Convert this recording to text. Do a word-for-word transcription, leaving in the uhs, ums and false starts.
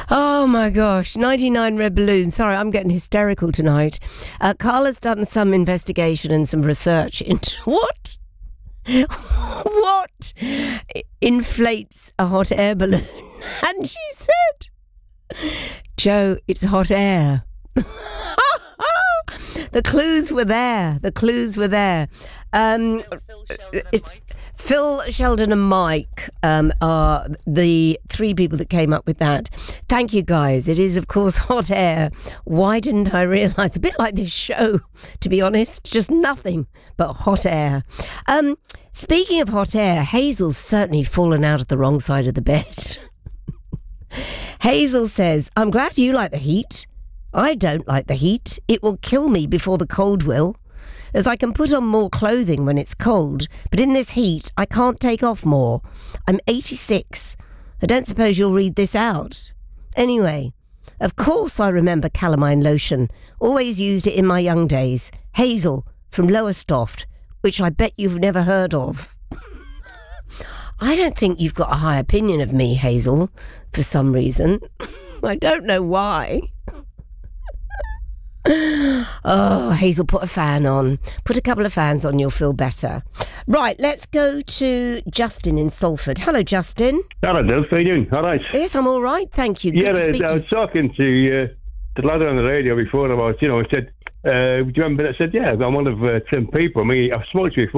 Oh my gosh, ninety-nine red balloons. Sorry, I'm getting hysterical tonight. Uh, Carla's done some investigation and some research into what? What inflates a hot air balloon? And she said, Joe, it's hot air. The clues were there. The clues were there. Um, it's Phil, Sheldon and Mike um, are the three people that came up with that. Thank you, guys. It is, of course, hot air. Why didn't I realise? A bit like this show, to be honest. Just nothing but hot air. Um, speaking of hot air, Hazel's certainly fallen out of the wrong side of the bed. Hazel says, I'm glad you like the heat. I don't like the heat. It will kill me before the cold will. As I can put on more clothing when it's cold, but in this heat, I can't take off more. I'm eighty-six. I don't suppose you'll read this out. Anyway, of course I remember calamine lotion. Always used it in my young days. Hazel from Lowestoft, which I bet you've never heard of. I don't think you've got a high opinion of me, Hazel, for some reason. I don't know why. Oh, Hazel, put a fan on. Put a couple of fans on, you'll feel better. Right, let's go to Justin in Salford. Hello, Justin. Hello, Dave. How are you doing? All right. Yes, I'm all right, thank you. Good yeah, to speak I, I to was talking to uh, the lad on the radio before about, you know, I said, uh, do you remember that? I said, yeah, I'm one of uh, ten people. I mean, I've smoked before.